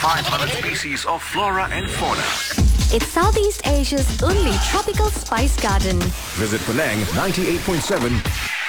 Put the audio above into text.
500 species of flora and fauna. It's Southeast Asia's only tropical spice garden. Visit Penang 98.7